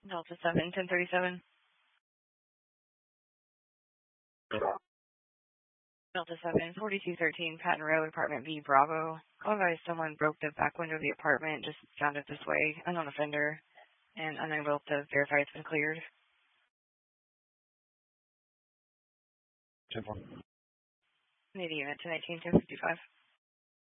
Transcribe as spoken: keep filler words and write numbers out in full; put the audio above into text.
Delta seven, ten thirty-seven. Delta seven, forty-two thirteen, Patton Road, Apartment B, Bravo. Otherwise, someone broke the back window of the apartment, just found it this way, unknown offender, and unable to verify it's been cleared. ten four. Need a unit to nineteen ten fifty-five.